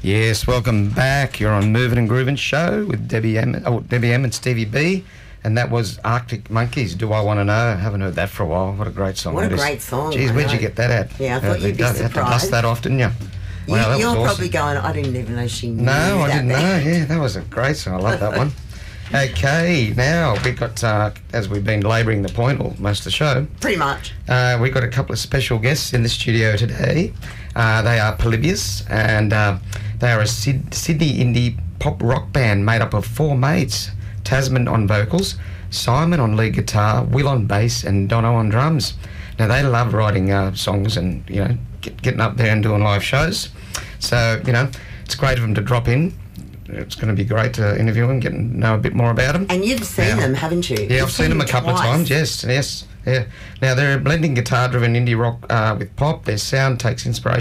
Yes, welcome back. You're on Moving and Grooving Show with Debbie M and Stevie B. And that was Arctic Monkeys, Do I Want to Know? I haven't heard that for a while. What a great song. What a great song. Geez, where'd you get that at? Yeah, I thought you'd be surprised. You had to dust that off, didn't you? Wow, that You're was awesome. probably going, I didn't even know she knew that. No, I didn't know. Yeah, that was a great song. I love that one. Okay, now we've got, as we've been labouring the point, or most of the show. Pretty much. We've got a couple of special guests in the studio today. They are Polybius, and they are a Sydney indie pop rock band made up of four mates. Tasman on vocals, Simon on lead guitar, Will on bass, and Dono on drums. Now, they love writing songs and, getting up there and doing live shows. So, it's great of them to drop in. It's going to be great to interview them, get to know a bit more about them. And you've seen them, haven't you? Yeah, I've seen them a couple of times, yes. Yeah. Now, they're blending guitar-driven indie rock with pop. Their sound takes inspiration